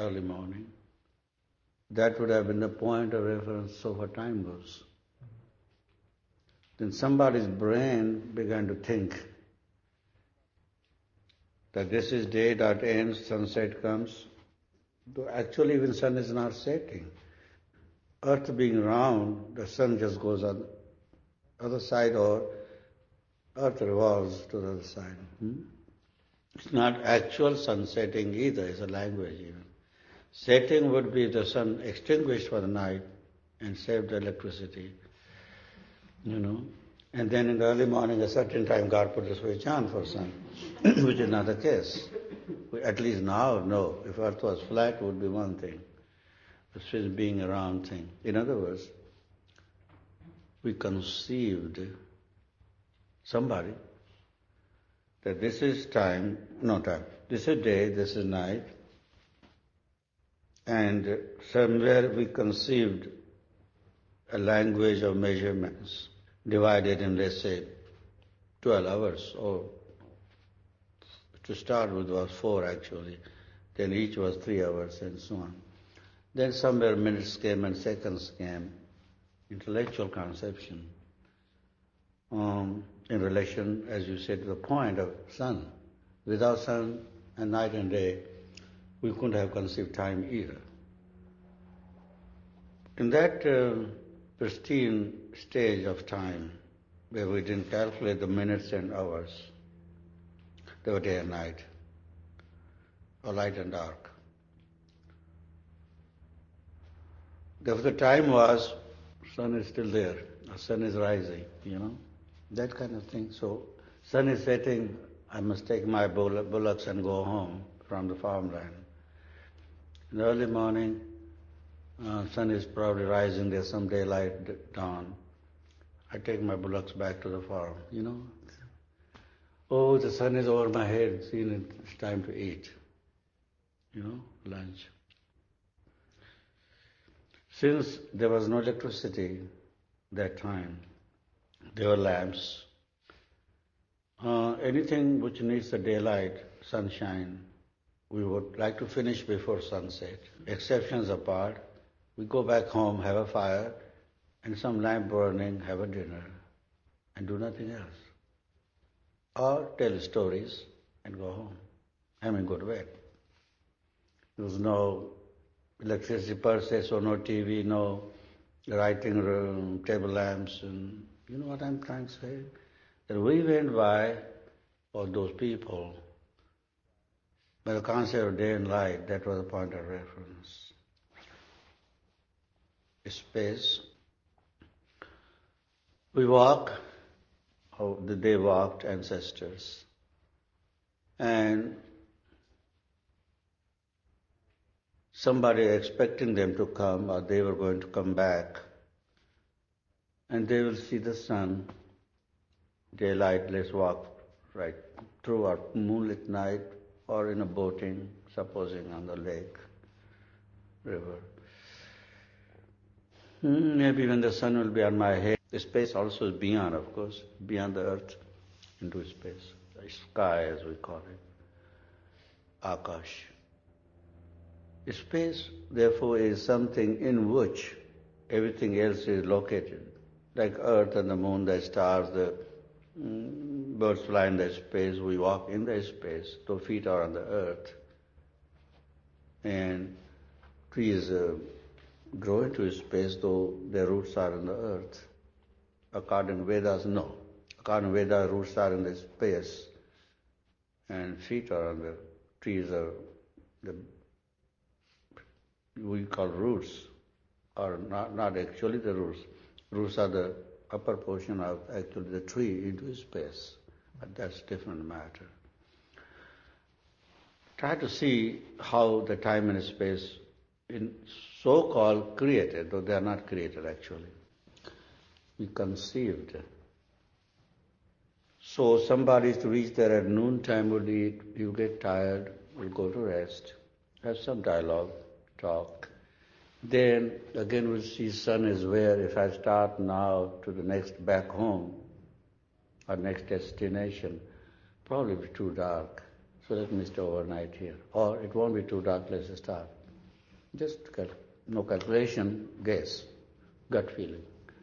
early morning. That would have been the point of reference so far time goes. Then somebody's brain began to think that this is day that ends, sunset comes. Though actually even sun is not setting. Earth being round, the sun just goes on the other side or earth revolves to the other side. It's not actual sun setting either, it's a language even. Setting would be the sun extinguished for the night and save the electricity, And then in the early morning, a certain time, God put the switch on for sun, which is not the case. At least now, no. If earth was flat, it would be one thing. The switch being a round thing. In other words, we conceived somebody that this is time, this is day, this is night, and somewhere we conceived a language of measurements divided in, let's say, 12 hours, or to start with was 4 actually, then each was 3 hours and so on. Then somewhere minutes came and seconds came, intellectual conception, in relation, as you said, to the point of sun. Without sun and night and day, we couldn't have conceived time either. In that pristine stage of time, where we didn't calculate the minutes and hours, there were day and night, or light and dark. Therefore the time was, sun is still there, the sun is rising, that kind of thing. So sun is setting, I must take my bullocks and go home from the farmland. In the early morning, sun is probably rising, there's some daylight dawn. I take my bullocks back to the farm, Oh, the sun is over my head, it's time to eat, lunch. Since there was no electricity that time, there were lamps. Anything which needs the daylight, sunshine, we would like to finish before sunset. Exceptions apart, we go back home, have a fire, and some lamp burning, have a dinner, and do nothing else. Or tell stories and go home. Go to bed. There was no electricity per se, so no TV, no writing room, table lamps, and you know what I'm trying to say? That we went by all those people, by the concept of day and light, that was a point of reference. Space. We walk, how they walked, ancestors. And somebody expecting them to come, or they were going to come back, and they will see the sun, daylight, let's walk right through our moonlit night, or in a boating, supposing on the lake, river. Maybe when the sun will be on my head, the space also is beyond, of course, beyond the earth, into space, the sky as we call it, Akash. Space, therefore, is something in which everything else is located, like earth and the moon, the stars, the birds fly in the space, we walk in the space, though feet are on the earth. And trees grow into space, though their roots are in the earth. According to Vedas, no. According to Vedas, roots are in the space, and feet are on the trees, are we call roots, or not actually the roots. Roots are the upper portion of actually the tree into space, but that's a different matter. Try to see how the time and space in so-called created, though they are not created actually, we conceived. So somebody to reach there at noontime would eat, you get tired, will go to rest, have some dialogue, talk. Then again we'll see sun is where, if I start now to the next back home, or next destination, probably be too dark. So let me stay overnight here. Or it won't be too dark, let's start. Just no calculation, guess, gut feeling.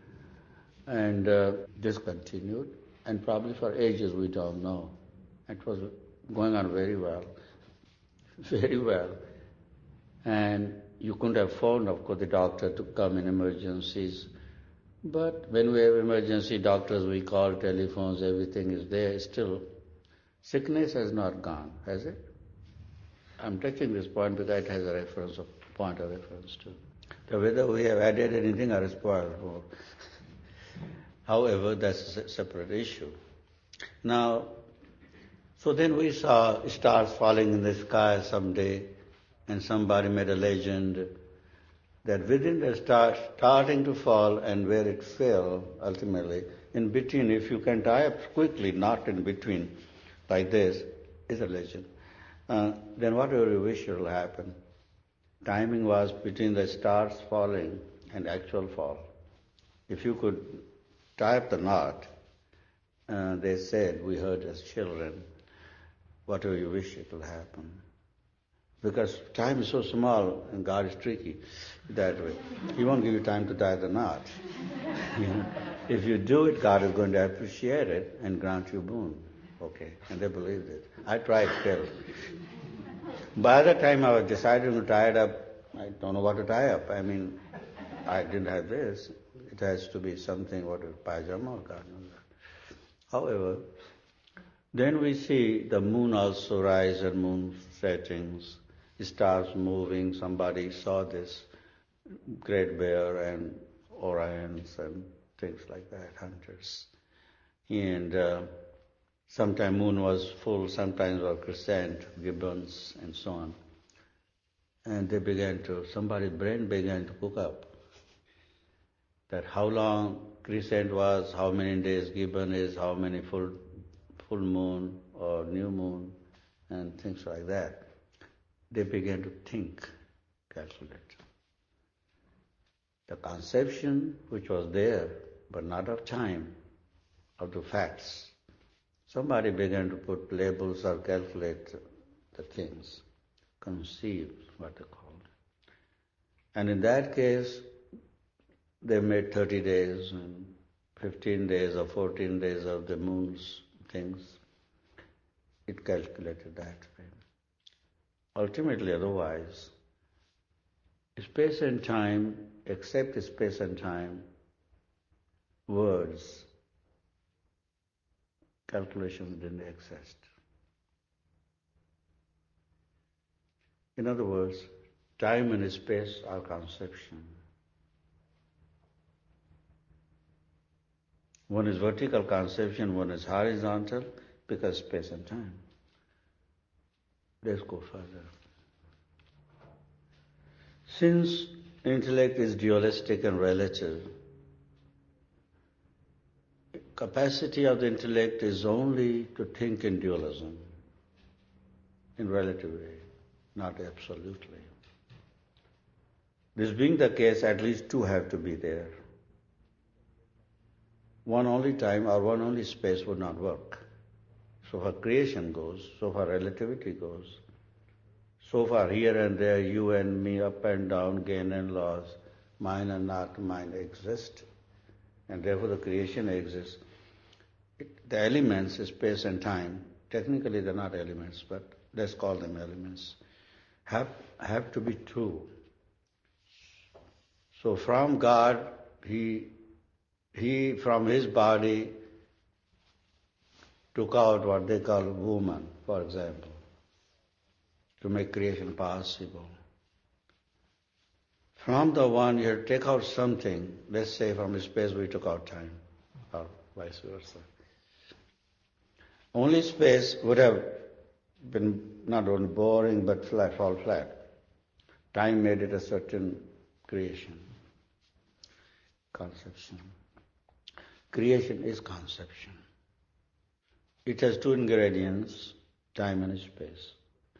And this continued, and probably for ages we don't know. It was going on very well, very well. And you couldn't have phoned, of course, the doctor to come in emergencies. But when we have emergency doctors, we call telephones, everything is there. Still, sickness has not gone, has it? I'm touching this point because it has a reference, a point of reference too. So whether we have added anything or spoiled more. However, that's a separate issue. Now, so then we saw stars falling in the sky someday, and somebody made a legend that within the star starting to fall and where it fell ultimately, in between, if you can tie up quickly, not in between, like this, is a legend. Then whatever you wish will happen. Timing was between the stars falling and actual fall. If you could tie up the knot, they said, we heard as children, whatever you wish it will happen. Because time is so small and God is tricky that way. He won't give you time to tie the knot. If you do it, God is going to appreciate it and grant you boon. Okay, and they believed it. I tried still. By the time I was deciding to tie it up, I don't know what to tie up. I mean, I didn't have this. It has to be something, what is pajama or God knows. However, then we see the moon also rise and moon settings, stars moving. Somebody saw this great bear and Orions and things like that, hunters. And sometimes moon was full, sometimes was crescent, gibbons, and so on. And they somebody's brain began to cook up. That how long crescent was, how many days gibbon is, how many full moon or new moon, and things like that. They began to think, calculate. The conception which was there, but not of time, of the facts. Somebody began to put labels or calculate the things, conceive, what they call it. And in that case, they made 30 days and 15 days or 14 days of the moon's things. It calculated that way. Ultimately, otherwise, space and time, except space and time, words, calculations didn't exist. In other words, time and space are conception. One is vertical conception, one is horizontal, because space and time. Let's go further. Since intellect is dualistic and relative, capacity of the intellect is only to think in dualism, in relative way, not absolutely. This being the case, at least two have to be there. One only time or one only space would not work. So far creation goes, so far relativity goes. So far here and there, you and me, up and down, gain and loss, mine and not mine exist. And therefore the creation exists. The elements, space and time, technically they're not elements, but let's call them elements, have to be true. So from God, He from His body took out what they call woman, for example, to make creation possible. From the one you have to take out something, let's say from space we took out time, or vice versa. Only space would have been not only boring but fall flat. Time made it a certain creation, conception. Creation is conception. It has two ingredients, time and space.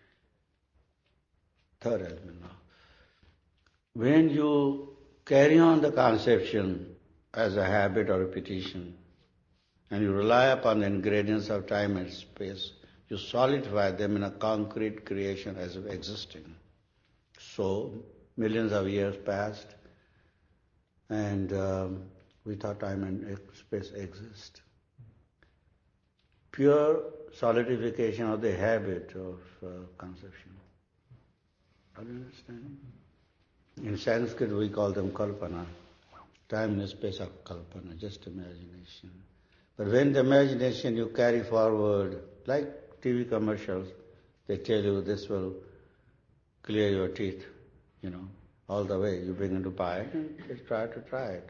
Third element now. When you carry on the conception as a habit or repetition, and you rely upon the ingredients of time and space, you solidify them in a concrete creation as of existing. So, millions of years passed, and we thought time and space exist. Pure solidification of the habit of conception. Are you understanding? In Sanskrit we call them kalpana. Time and space are kalpana, just imagination. But when the imagination you carry forward, like TV commercials, they tell you this will clear your teeth, all the way. You begin to buy it and just try it.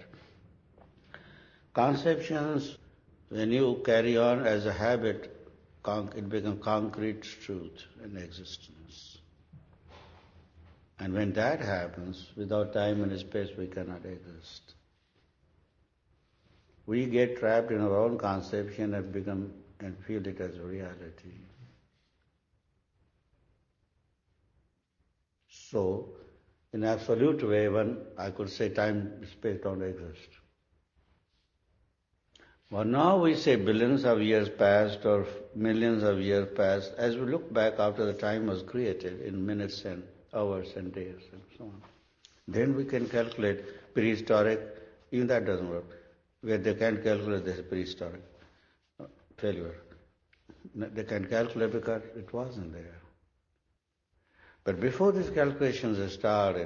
Conceptions, when you carry on as a habit, it becomes concrete truth and existence. And when that happens, without time and space, we cannot exist. We get trapped in our own conception and feel it as a reality. So, in absolute way, I could say time and space don't exist. But now we say billions of years passed or millions of years passed. As we look back after the time was created in minutes and hours and days and so on, then we can calculate prehistoric. Even that doesn't work. Where they can't calculate this prehistoric failure. They can calculate because it wasn't there. But before these calculations started,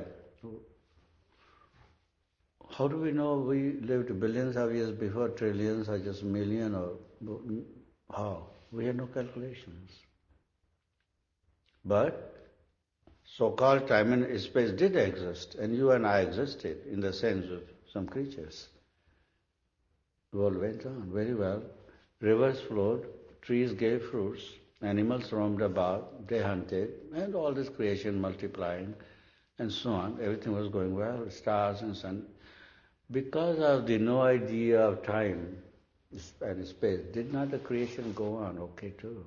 how do we know we lived billions of years before, trillions or just million, or how? We had no calculations. But so-called time and space did exist, and you and I existed in the sense of some creatures. The world went on very well. Rivers flowed, trees gave fruits, animals roamed about, they hunted, and all this creation multiplying, and so on. Everything was going well, stars and sun. Because of the no idea of time and space, did not the creation go on okay too?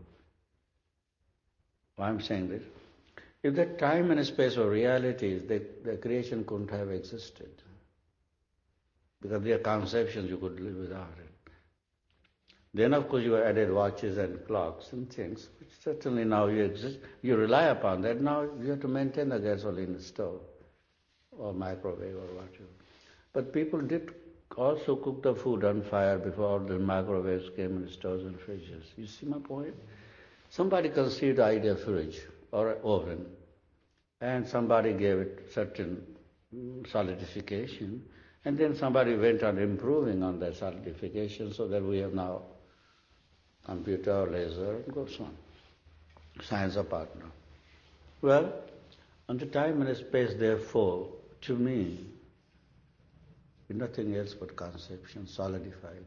Why I'm saying this? If the time and space were realities, the creation couldn't have existed. Because they are conceptions, you could live without it. Then of course you added watches and clocks and things, which certainly now you exist. You rely upon that. Now you have to maintain the gasoline stove or microwave or whatever. But people did also cook the food on fire before all the microwaves came and stoves and fridges. You see my point? Somebody conceived the idea of fridge or oven, and somebody gave it certain solidification, and then somebody went on improving on that solidification so that we have now computer, laser, and goes on. Science a partner. Well, on the time and space, therefore, to me, is nothing else but conception, solidified.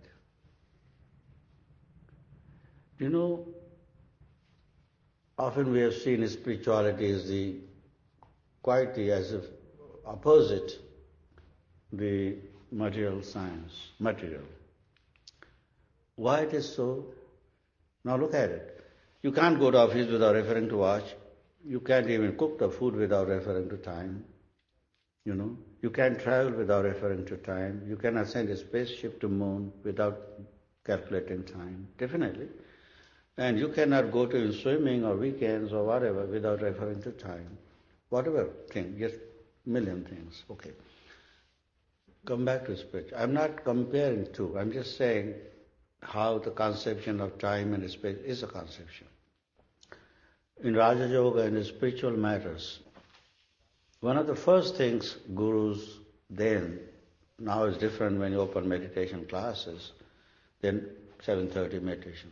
Often we have seen spirituality as quite as if opposite the material science, material. Why it is so? Now look at it. You can't go to office without referring to watch. You can't even cook the food without referring to time. You can't travel without referring to time. You cannot send a spaceship to moon without calculating time, definitely. And you cannot go to swimming or weekends or whatever without referring to time. Whatever thing, just million things. Okay. Come back to spirit. I'm not comparing two. I'm just saying how the conception of time and space is a conception. In Raja Yoga and in spiritual matters, one of the first things gurus now is different when you open meditation classes, then 7:30 meditation.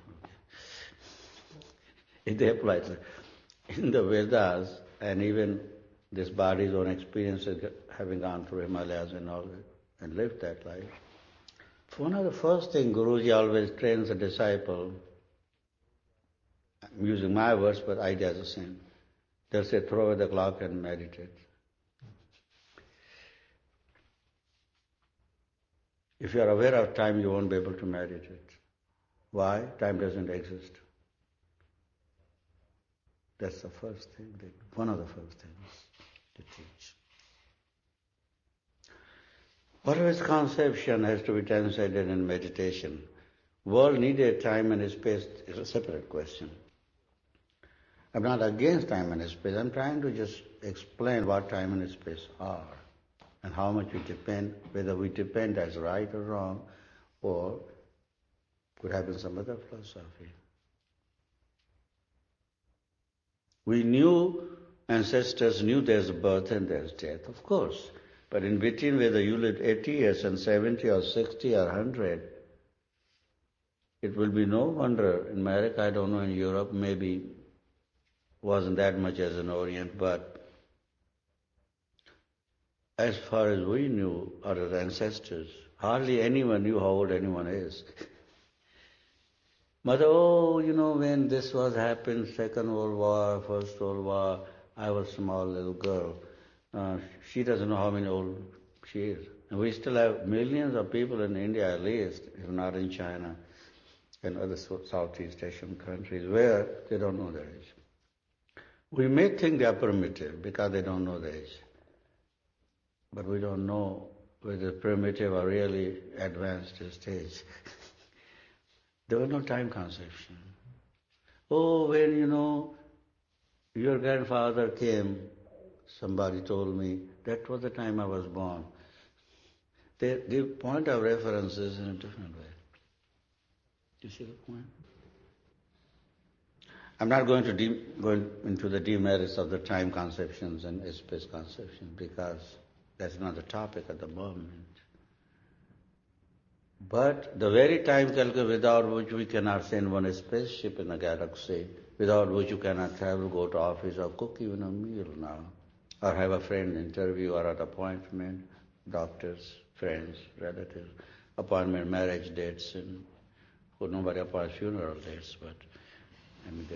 If they apply it in the Vedas, and even this body's own experiences, having gone through Himalayas and all that, and lived that life, one of the first things Guruji always trains a disciple, I'm using my words, but idea is the same. They'll say, throw away the clock and meditate. If you are aware of time, you won't be able to meditate. Why? Time doesn't exist. That's the first thing, one of the first things to teach. Whatever is conception has to be translated in meditation. World needed time and space is a separate question. I'm not against time and space. I'm trying to just explain what time and space are and how much we depend, whether we depend as right or wrong, or could have been some other philosophy. We knew, ancestors knew there's birth and there's death, of course. But in between, whether you live 80 years and 70 or 60 or 100, it will be no wonder. In America, I don't know, in Europe, maybe wasn't that much as in Orient, but as far as we knew, our ancestors, hardly anyone knew how old anyone is. Mother, when this was happened, Second World War, First World War, I was a small little girl. She doesn't know how many old she is. And we still have millions of people in India at least, if not in China and other Southeast Asian countries, where they don't know their age. We may think they are primitive because they don't know their age. But we don't know whether primitive or really advanced stage. There was no time conception. When your grandfather came, somebody told me, that was the time I was born. The point of reference is in a different way. Do you see the point? I'm not going to go into the demerits of the time conceptions and space conceptions because that's not the topic at the moment. But the very time calculation without which we cannot send one spaceship in a galaxy, without which you cannot travel, go to office or cook even a meal now, or have a friend interview or an appointment, doctors, friends, relatives, appointment, marriage dates, and nobody appoints funeral dates, but they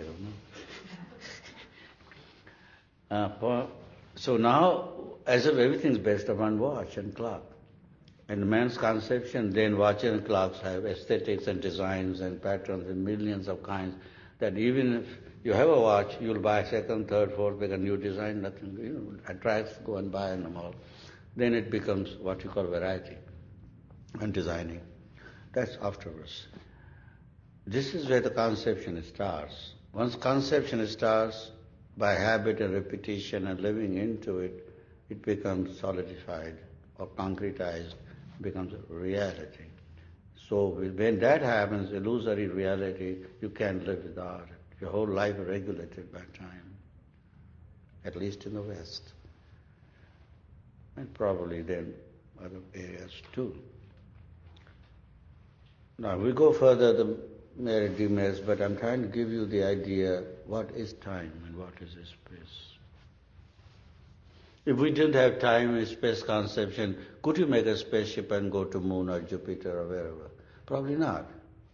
don't know. So now, as if everything is based upon watch and clock. And man's conception, then watches and clocks have aesthetics and designs and patterns and millions of kinds, that even if you have a watch, you'll buy second, third, fourth, make a new design, nothing, attracts, go and buy in the mall. Then it becomes what you call variety and designing. That's afterwards. This is where the conception starts. Once conception starts, by habit and repetition and living into it, it becomes solidified or concretized, becomes reality. So when that happens, illusory reality, you can't live without it. Your whole life is regulated by time, at least in the West. And probably then other areas too. Now we go further, the demerits, but I'm trying to give you the idea, what is time and what is space? If we didn't have time and space conception, could you make a spaceship and go to Moon or Jupiter or wherever? Probably not.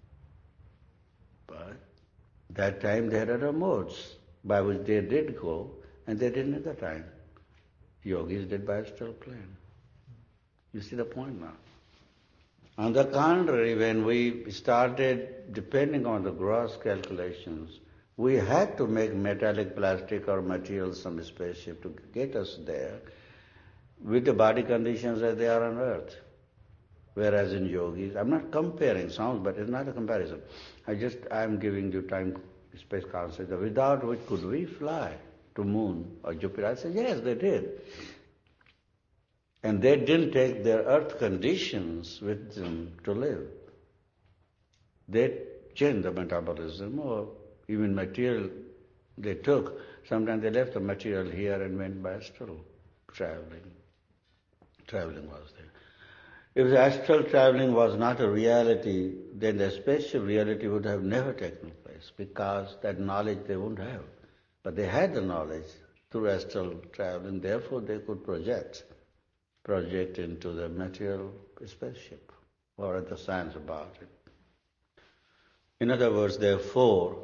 But that time there are other modes by which they did go, and they didn't at the time. Yogis did by astral plane. You see the point now? On the contrary, when we started depending on the gross calculations, we had to make metallic, plastic or material, some spaceship to get us there with the body conditions as they are on earth. Whereas in yogis, I'm not comparing sounds, but it's not a comparison. I'm giving you time, space concept, without which could we fly to Moon or Jupiter? I said, yes, they did. And they didn't take their earth conditions with them to live. They changed the metabolism or even material they took. Sometimes they left the material here and went by astral traveling. Traveling was there. If the astral traveling was not a reality, then the spatial reality would have never taken place because that knowledge they wouldn't have. But they had the knowledge through astral traveling, therefore they could project into the material spaceship or the science about it. In other words, therefore,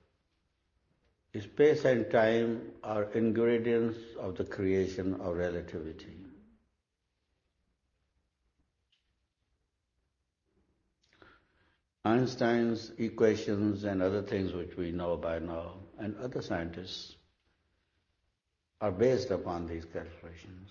space and time are ingredients of the creation of relativity. Einstein's equations and other things which we know by now, and other scientists, are based upon these calculations.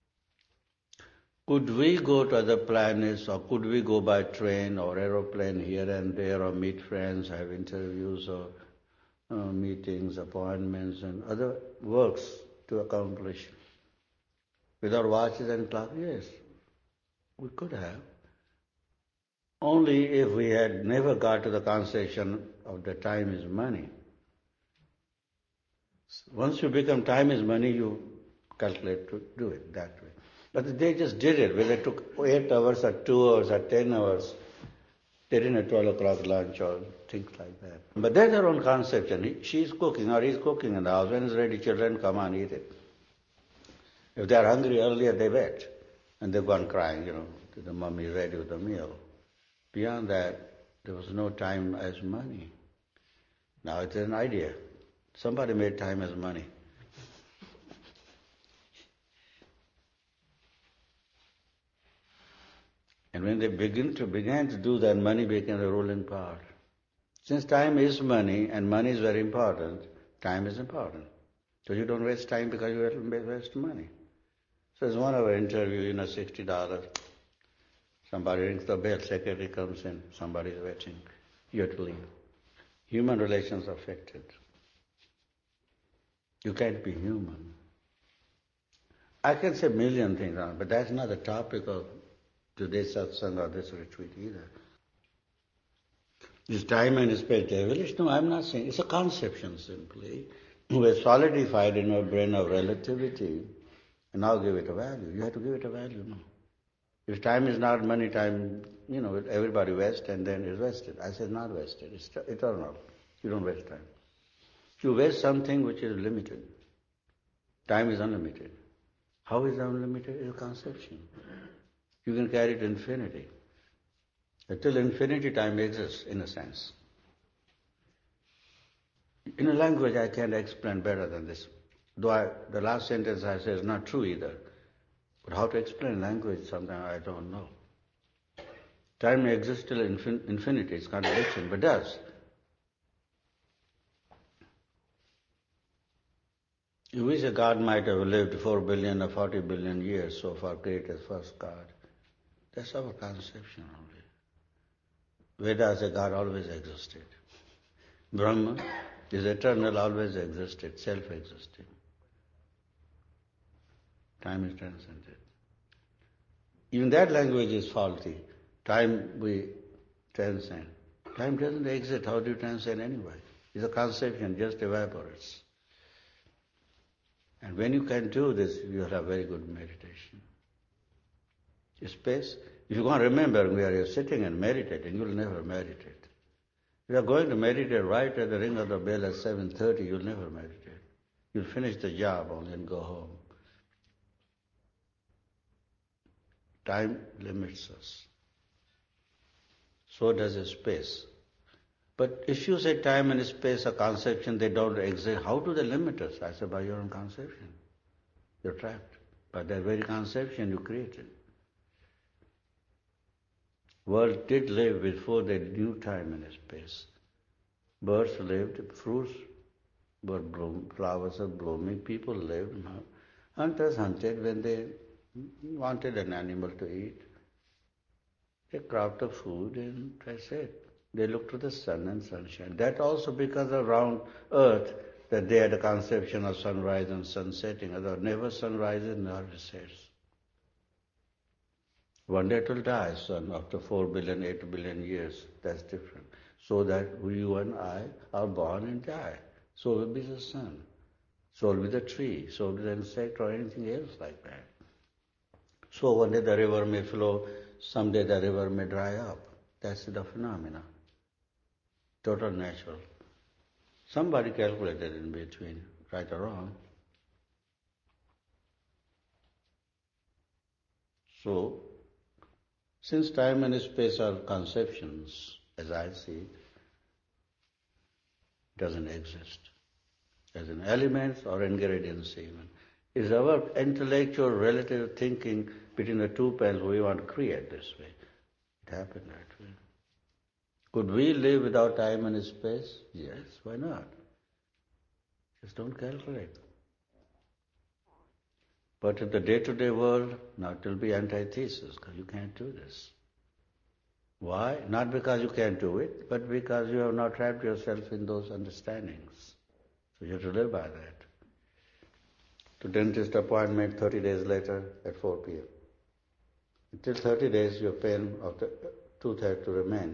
Could we go to other planets, or could we go by train or aeroplane here and there, or meet friends, have interviews, or meetings, appointments, and other works to accomplish. Without watches and clocks, yes, we could have. Only if we had never got to the conception of the time is money. Once you become time is money, you calculate to do it that way. But they just did it, whether it took 8 hours or 2 hours or 10 hours. They didn't have 12 o'clock lunch or things like that. But that's their own conception. She's cooking or he's cooking in the house. When it's ready, children come on, eat it. If they're hungry earlier, they wait. And they've gone crying, the mummy is ready with the meal. Beyond that, there was no time as money. Now it's an idea. Somebody made time as money. And when they began to do that, money became the ruling part. Since time is money, and money is very important, time is important. So you don't waste time because you waste money. So it's 1 hour interview, $60. Somebody rings the bell, secretary comes in, somebody is waiting. You have to leave. Human relations are affected. You can't be human. I can say a million things on it, but that's not the topic of today's satsang or this retreat either. Is time and space devilish? No, I'm not saying. It's a conception simply. We're solidified in our brain of relativity, and now give it a value. You have to give it a value, no. If time is not money, time, everybody wastes and then it's wasted. I said not wasted, it's eternal. You don't waste time. You waste something which is limited. Time is unlimited. How is it unlimited? It's a conception. You can carry it to infinity. Till infinity, time exists, in a sense. In a language, I can't explain better than this. Though the last sentence I say is not true either. But how to explain language, sometimes I don't know. Time exists till infinity, it's contradiction, but does. You wish a God might have lived 4 billion or 40 billion years so far, created first God. That's our conception only. Vedas say God always existed. Brahma is eternal, always existed, self-existing. Time is transcended. Even that language is faulty. Time we transcend. Time doesn't exist. How do you transcend anyway? It's a conception, just evaporates. And when you can do this, you'll have very good meditation. Space, if you can't remember where you're sitting and meditating, you'll never meditate. If you're going to meditate right at the ring of the bell at 7:30, you'll never meditate. You'll finish the job only and go home. Time limits us. So does space. But if you say time and space are conception, they don't exist, how do they limit us? I say, by your own conception. You're trapped. By that very conception you created. World did live before they knew time and space. Birds lived, fruits were blooming, flowers were blooming, people lived. Hunters hunted when they wanted an animal to eat. They craft of food and that's it. They looked to the sun and sunshine. That also because around earth that they had a conception of sunrise and sun setting. Although never sun rises nor sets. One day it will die, sun, after 4 billion, 8 billion years. That's different. So that you and I are born and die. So will be the sun. So will be the tree. So will be the insect or anything else like that. So one day the river may flow, someday the river may dry up. That's the phenomena. Total natural. Somebody calculated in between, right or wrong. So, since time and space are conceptions, as I see it, doesn't exist. As an elements or ingredients even. Is our intellectual relative thinking between the two pens we want to create this way. It happened that way. Could we live without time and space? Yes, why not? Just don't calculate. But in the day-to-day world, now it will be antithesis, because you can't do this. Why? Not because you can't do it, but because you have not trapped yourself in those understandings. So you have to live by that. To dentist appointment 30 days later at 4 p.m. Until 30 days your pain of the tooth had to remain.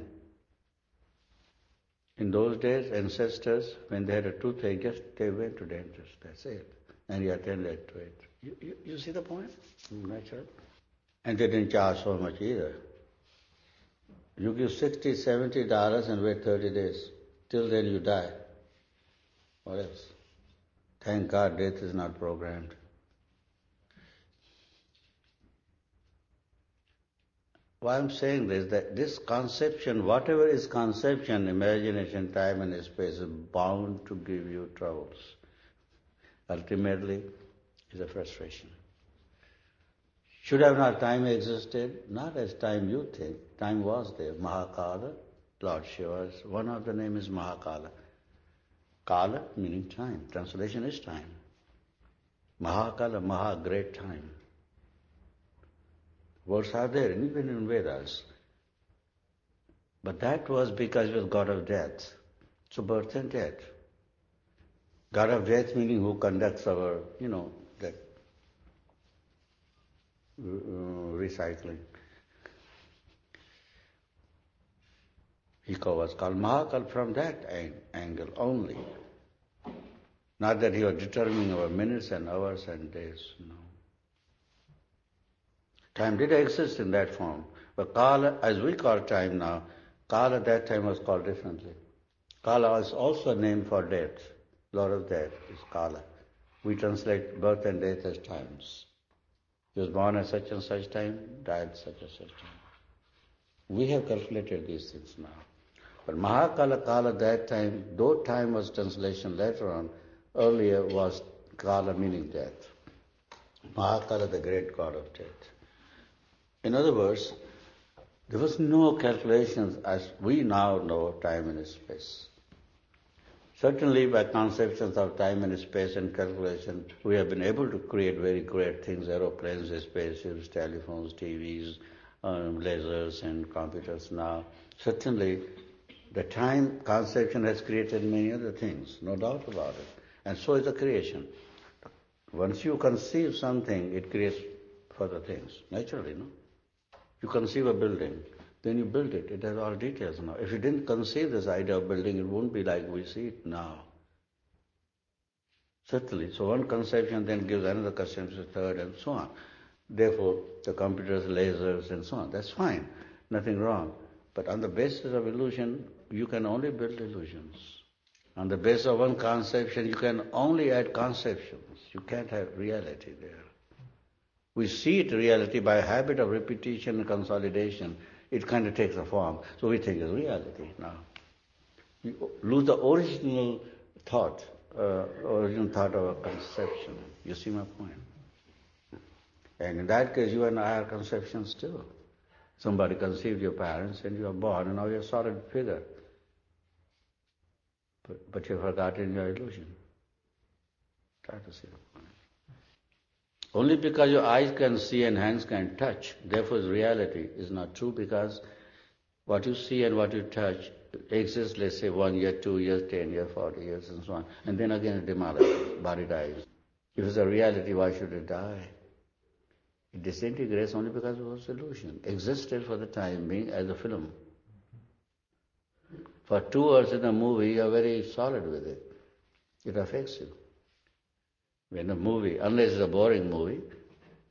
In those days, ancestors, when they had a toothache, they went to dentist, that's it. And he attended to it. You see the point? Natural. And they didn't charge so much either. You give $60, $70 and wait 30 days. Till then you die. What else? Thank God death is not programmed. Why I'm saying this, that this conception, whatever is conception, imagination, time and space, is bound to give you troubles. Ultimately, is a frustration. Should have not time existed? Not as time you think. Time was there. Mahakala, Lord Shiva, one of the name is Mahakala. Kala meaning time. Translation is time. Mahakala, Maha, great time. Words are there, even in Vedas. But that was because it was God of death. So birth and death. God of death meaning who conducts our, that recycling. He was called Mahakal from that angle only. Not that he was determining our minutes and hours and days, no. Time did exist in that form. But Kala, as we call time now, Kala at that time was called differently. Kala is also a name for death. Lord of death is Kala. We translate birth and death as times. He was born at such and such time, died at such and such time. We have calculated these things now. But Mahakala, Kala that time, though time was translation later on, earlier was Kala meaning death. Mahakala, the great god of death. In other words, there was no calculations as we now know time and space. Certainly by conceptions of time and space and calculation, we have been able to create very great things, aeroplanes, spaceships, telephones, TVs, lasers and computers now. Certainly the time conception has created many other things, no doubt about it. And so is the creation. Once you conceive something, it creates further things, naturally, no? You conceive a building, then you build it. It has all details now. If you didn't conceive this idea of building, it wouldn't be like we see it now. Certainly. So one conception then gives another conception, third, and so on. Therefore, the computers, lasers, and so on. That's fine. Nothing wrong. But on the basis of illusion, you can only build illusions. On the basis of one conception, you can only add conceptions. You can't have reality there. We see it reality by habit of repetition and consolidation. It kind of takes a form. So we think it's reality now. You lose the original thought of a conception. You see my point? And in that case, you and I are conceptions too. Somebody conceived your parents and you are born and now you're a solid figure. But you've forgotten your illusion. Try to see the point. Only because your eyes can see and hands can touch, therefore reality is not true, because what you see and what you touch exists, let's say 1 year, 2 years, 10 years, 40 years and so on. And then again it demolishes, body dies. If it's a reality, why should it die? It disintegrates only because it was illusion. Existed for the time being as a film. For 2 hours in a movie, you are very solid with it. It affects you. When a movie, unless it's a boring movie,